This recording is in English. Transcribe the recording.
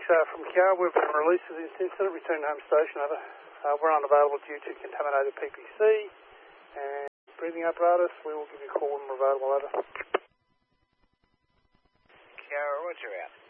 from Kiara. We've been released to this incident. Return home station. Over. We're unavailable due to contaminated PPC and breathing apparatus. We will give you a call when we're available. Over. Kiara, roger out.